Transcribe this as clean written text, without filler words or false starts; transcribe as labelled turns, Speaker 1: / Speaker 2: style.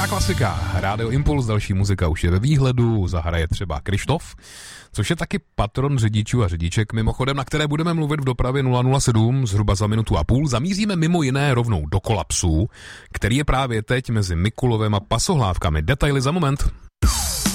Speaker 1: Česká klasika, Rádio Impuls, další muzika už je ve výhledu, zahraje třeba Krištof, což je taky patron řidičů a řidiček, mimochodem, na které budeme mluvit v dopravě 007 zhruba za minutu a půl. Zamíříme mimo jiné rovnou do kolapsu, který je právě teď mezi Mikulovem a Pasohlávkami. Detaily za moment.